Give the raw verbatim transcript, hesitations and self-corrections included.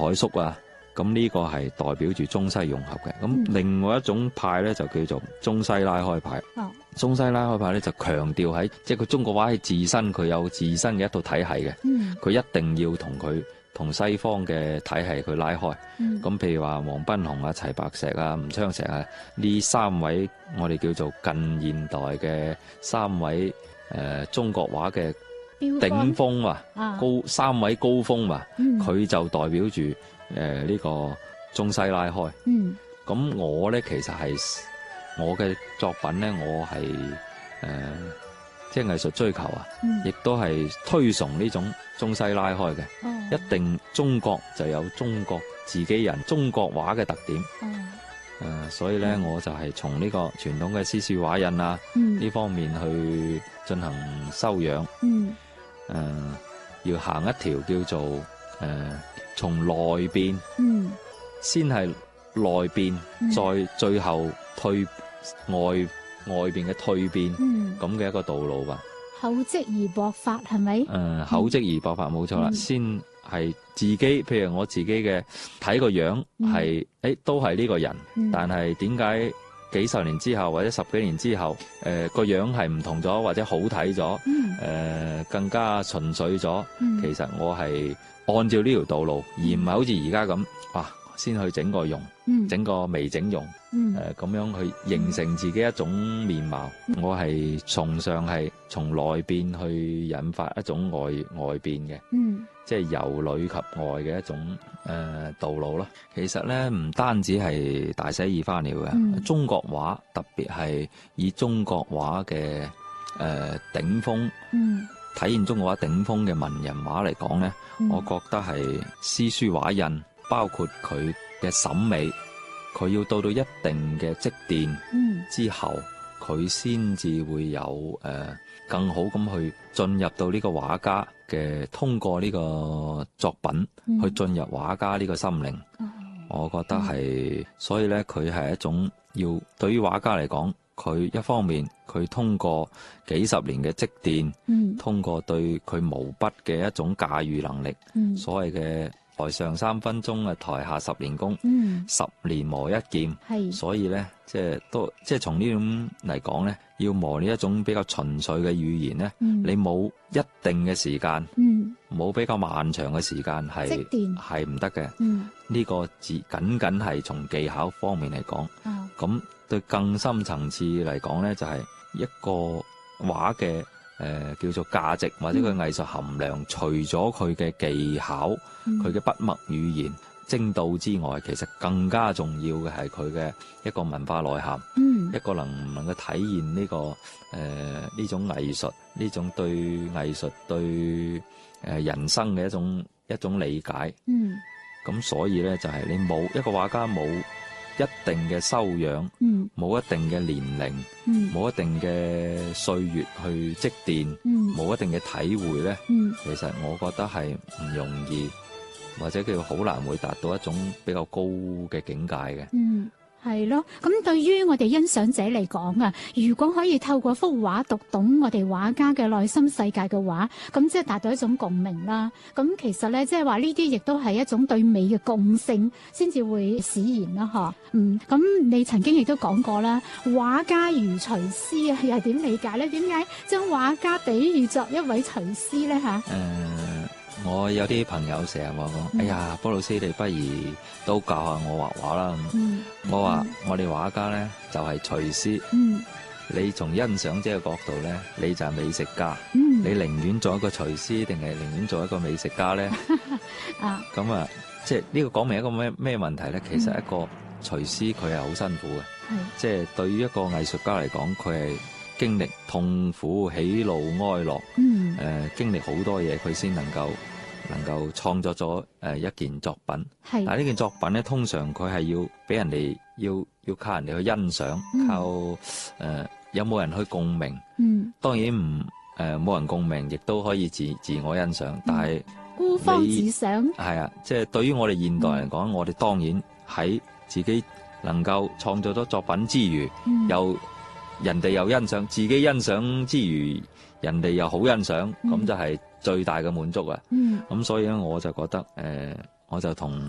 海粟啊。咁呢個係代表住中西融合嘅。咁另外一種派咧就叫做中西拉開派。 哦， 中西拉開派咧就強調喺即係佢中國畫係自身佢有自身嘅一套體系嘅。 嗯， 佢一定要同佢同西方嘅體系去拉開。 嗯， 咁譬如話黃賓虹啊、齊白石啊、吳昌石啊呢三位我哋叫做近現代嘅三位誒、呃、中國畫嘅頂峰啊， 啊高三位高峰啊，佢、 嗯、 就代表住誒呢個中西拉開。 嗯， 咁我咧其實係我嘅作品咧，我係誒、呃、即係藝術追求啊，亦、嗯、都係推崇呢種中西拉開嘅。 哦， 一定中國就有中國自己人中國畫嘅特點。 哦， 誒、呃，所以咧、嗯、我就係從呢個傳統嘅絲書畫印啊呢、 嗯、 方面去進行修養。 嗯。 誒、呃，要行一條叫做誒、呃、從內變， 嗯， 先係內變、嗯，再最後退外外邊嘅蛻變，嗯，咁嘅一個道路吧。 厚積而薄發係咪？誒、 呃，厚積而薄發冇錯啦，先係自己，譬如我自己嘅睇個樣係，誒、嗯，都係呢個人，嗯、但係點解？幾十年之後或者十幾年之後，誒、呃、個樣係唔同咗，或者好睇咗，誒、嗯呃、更加純粹咗、嗯。其實我係按照呢條道路，嗯、而唔係好似而家咁，哇，先去整個容，嗯、整個微整容，誒、嗯、咁、呃、樣去形成自己一種面貌。嗯、我係崇尚係從內變去引發一種外外變嘅。嗯，即係由裏及外嘅一種誒、呃、道路咯。其實咧唔單止係大寫意花鳥嘅、嗯，中國畫特別係以中國畫嘅誒頂峰，嗯，體現中國畫頂峰嘅文人畫嚟講咧，我覺得係絲書畫印，包括佢嘅審美，佢要到到一定嘅積澱之後，佢先至會有誒、呃、更好咁去進入到呢個畫家嘅，通過呢個作品、嗯、去進入畫家呢個心靈、嗯。我覺得係、嗯，所以咧佢係一種要對於畫家嚟講，佢一方面佢通過幾十年嘅積澱、嗯，通過對佢毛筆嘅一種駕馭能力，嗯、所謂嘅台上三分鐘啊，台下十年功，嗯、十年磨一劍。係，所以咧，即係都即係從呢種嚟講咧，要磨呢一種比較純粹嘅語言咧、嗯，你冇一定嘅時間，冇、嗯、比較漫長嘅時間係係唔得嘅。呢、嗯這個只僅僅係從技巧方面嚟講，咁、哦、對更深層次嚟講咧，就係、是、一個畫嘅。誒、呃、叫做價值或者佢藝術含量，嗯、除咗佢嘅技巧、佢嘅筆墨語言精到之外，其實更加重要嘅係佢嘅一個文化內涵，嗯、一個能唔能夠體現呢、這個誒呢、呃、種藝術，呢種對藝術對誒、呃、人生嘅一種一種理解。咁、嗯、所以咧就係、是、你冇一個畫家冇一定嘅修養，冇、嗯、一定嘅年齡，冇、嗯、一定嘅歲月去積澱，冇、嗯、一定嘅體會咧、嗯，其實我覺得係唔容易，或者叫好難會達到一種比較高嘅境界嘅。嗯，係咯。咁對於我哋欣賞者嚟講啊，如果可以透過幅畫讀懂我哋畫家嘅內心世界嘅話，咁即係達到一種共鳴啦。咁其實咧，即係話呢啲亦都係一種對美嘅共性，先至會使然啦。嗬，嗯，咁你曾經亦都講過啦，畫家如廚師啊，又係點理解咧？點解將畫家比喻作一位廚師咧？吓？誒、呃，我有啲朋友成日話我、嗯，哎呀，波老師你不如都教下我畫畫啦。嗯，我話、嗯、我哋畫家咧就係、是、廚師。嗯，你從欣賞者嘅角度咧，你就係美食家。嗯，你寧願做一個廚師，定係寧願做一個美食家咧？啊，咁啊，即係呢個講明一個咩咩問題咧？其實一個廚師佢係好辛苦嘅，即係、就是、對於一個藝術家嚟講，佢係經歷痛苦、喜怒哀樂，嗯，誒、呃，經歷好多嘢，佢先能夠能夠創作咗誒一件作品。係，但係呢件作品咧，通常佢係要俾人哋要要靠人哋去欣賞，嗯、靠誒、呃、有冇人去共鳴。嗯，當然唔誒冇人共鳴，亦都可以自自我欣賞。嗯、但係孤芳自賞係啊，即係、就是、對於我哋現代嚟講、嗯，我哋當然喺自己能夠創作咗作品之餘，嗯、又人哋又欣賞，自己欣賞之餘，人哋又好欣賞，咁、嗯、就係最大嘅滿足啊！咁、嗯、所以咧，我就覺得誒、呃，我就同